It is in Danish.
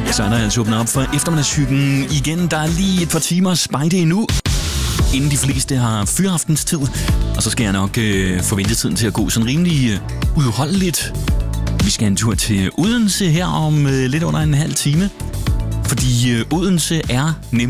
Så er der altså åbnet op for eftermiddagshyggen igen. Der er lige et par timer spejde endnu, inden de fleste har fyraftenstid. Og så skal jeg nok forvente tiden til at gå sådan rimelig udholdeligt. Vi skal en tur til Odense her om lidt under en halv time. Fordi Odense er nemlig